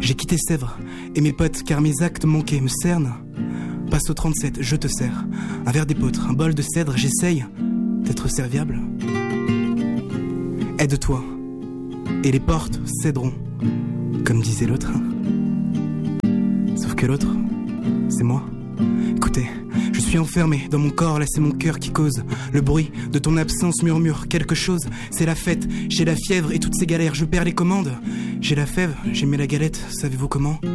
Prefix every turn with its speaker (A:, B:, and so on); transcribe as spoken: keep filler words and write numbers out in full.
A: J'ai quitté Sèvres et mes potes car mes actes manqués me cernent. Passe au trente-sept, je te sers un verre d'épeautre, un bol de cèdre, j'essaye d'être serviable. Aide-toi et les portes céderont, comme disait l'autre. Sauf que l'autre, c'est moi. Écoutez, je suis enfermé dans mon corps, là c'est mon cœur qui cause. Le bruit de ton absence murmure quelque chose. C'est la fête, j'ai la fièvre et toutes ces galères, je perds les commandes. J'ai la fève, j'ai mis la galette, savez-vous comment ?